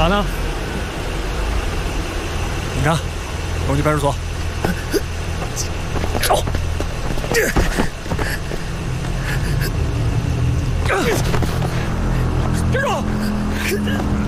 啥呢？你看，东去派出所。走。站住！